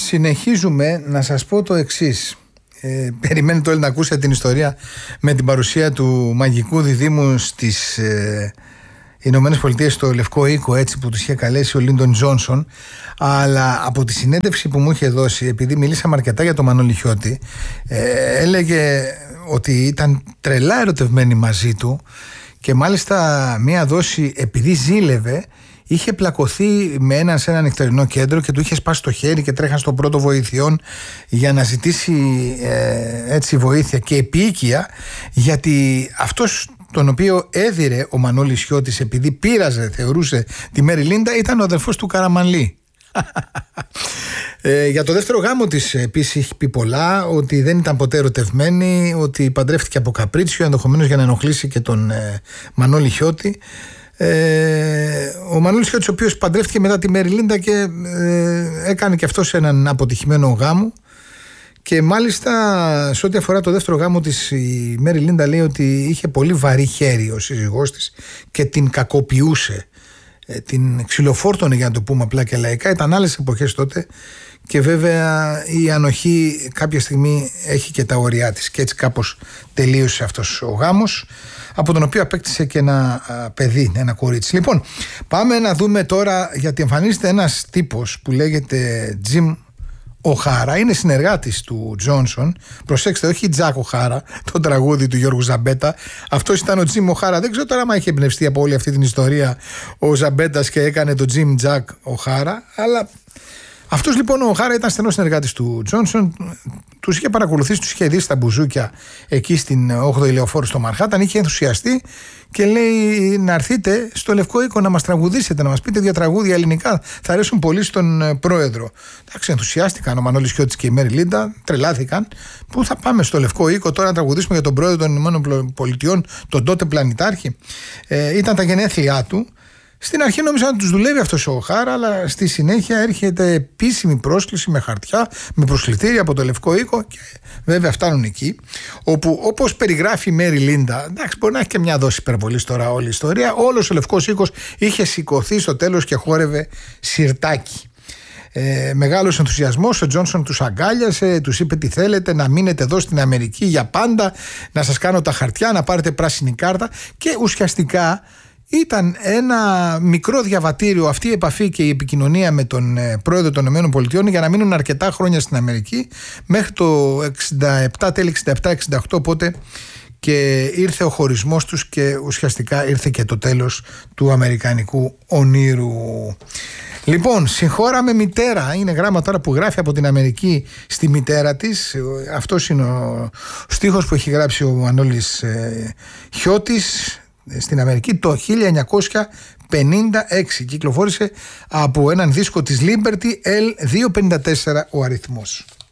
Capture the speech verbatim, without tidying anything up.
συνεχίζουμε. Να σας πω το εξής. Ε, περιμένετε όλοι να ακούσετε την ιστορία με την παρουσία του μαγικού διδήμου στις ε, Ηνωμένες Πολιτείες, στο Λευκό Οίκο, έτσι, που τους είχε καλέσει ο Λίντον Τζόνσον. Αλλά από τη συνέντευξη που μου είχε δώσει, επειδή μιλήσαμε αρκετά για τον Μανώλη Χιώτη, ε, έλεγε ότι ήταν τρελά ερωτευμένοι μαζί του και μάλιστα μία δόση, επειδή ζήλευε, είχε πλακωθεί με έναν σε ένα νυχτερινό κέντρο και του είχε σπάσει το χέρι και τρέχαν στο πρώτο βοηθειών για να ζητήσει ε, έτσι βοήθεια και επίοικια, γιατί αυτός τον οποίο έδιρε ο Μανώλης Χιώτης, επειδή πείραζε, θεωρούσε τη Μέρι Λίντα, ήταν ο αδερφός του Καραμανλή. Ε, για το δεύτερο γάμο της επίσης έχει πει πολλά, ότι δεν ήταν ποτέ ερωτευμένη, ότι παντρεύτηκε από καπρίτσιο, ενδεχομένως για να ενοχλήσει και τον ε, Μανώλη Χιώτη. Ε, ο Μανώλης Χιώτης, ο οποίος παντρεύτηκε μετά τη Μέρι Λίντα και ε, έκανε και αυτός έναν αποτυχημένο γάμο. Και μάλιστα σε ό,τι αφορά το δεύτερο γάμο της, η Μέρι Λίντα λέει ότι είχε πολύ βαρύ χέρι ο σύζυγός της και την κακοποιούσε, ε, την ξυλοφόρτωνε, για να το πούμε απλά και λαϊκά. Ήταν άλλες εποχές τότε και βέβαια η ανοχή κάποια στιγμή έχει και τα ωριά της, και έτσι κάπως τελείωσε αυτός ο γάμος, από τον οποίο απέκτησε και ένα α, παιδί, ένα κορίτσι. Λοιπόν, πάμε να δούμε τώρα, γιατί εμφανίζεται ένας τύπος που λέγεται Jim O'Hara, είναι συνεργάτης του Τζόνσον. Προσέξτε, όχι Τζακ O'Hara, το τραγούδι του Γιώργου Ζαμπέτα. Αυτός ήταν ο Jim O'Hara. Δεν ξέρω τώρα αν είχε εμπνευστεί από όλη αυτή την ιστορία ο Ζαμπέτας και έκανε το Jim Jack O'Hara, αλλά αυτός λοιπόν ο O'Hara ήταν στενός συνεργάτης του Τζόνσον. Τους είχε παρακολουθήσει, τους είχε δει στα μπουζούκια εκεί στην όγδοη Λεωφόρου στο Μανχάταν. Είχε ενθουσιαστεί και λέει να έρθετε στο Λευκό Οίκο να μας τραγουδήσετε, να μας πείτε δύο τραγούδια ελληνικά. Θα αρέσουν πολύ στον πρόεδρο. Εντάξει, ενθουσιάστηκαν ο Μανώλης Χιώτης και η Μέρι Λίντα, τρελάθηκαν. Πού θα πάμε στο Λευκό Οίκο τώρα να τραγουδήσουμε για τον πρόεδρο των Ηνωμένων Πολιτειών, τον τότε πλανητάρχη? Ε, ήταν τα γενέθλιά του. Στην αρχή νόμιζα να τους δουλεύει αυτός ο O'Hara, αλλά στη συνέχεια έρχεται επίσημη πρόσκληση με χαρτιά, με προσκλητήρια από το Λευκό Οίκο, και βέβαια φτάνουν εκεί, όπου όπως περιγράφει η Μέρι Λίντα, εντάξει, μπορεί να έχει και μια δόση υπερβολής τώρα όλη η ιστορία, όλος ο Λευκός Οίκος είχε σηκωθεί στο τέλος και χόρευε σιρτάκι. Ε, μεγάλος ενθουσιασμός, ο Τζόνσον τους αγκάλιασε, τους είπε τι θέλετε, να μείνετε εδώ στην Αμερική για πάντα, να σας κάνω τα χαρτιά, να πάρετε πράσινη κάρτα, και ουσιαστικά ήταν ένα μικρό διαβατήριο αυτή η επαφή και η επικοινωνία με τον ε, πρόεδρο των ΗΠΑ για να μείνουν αρκετά χρόνια στην Αμερική, μέχρι το εξήντα επτά, τέλη εξήντα επτά εξήντα οκτώ, πότε και ήρθε ο χωρισμός τους και ουσιαστικά ήρθε και το τέλος του αμερικανικού ονείρου. Λοιπόν, συγχώραμε μητέρα, είναι γράμμα τώρα που γράφει από την Αμερική στη μητέρα της. Αυτός είναι ο στίχος που έχει γράψει ο Μανώλης ε, Χιώτης στην Αμερική το χίλια εννιακόσια πενήντα έξι. Κυκλοφόρησε από έναν δίσκο της Liberty, ελ διακόσια πενήντα τέσσερα ο αριθμός.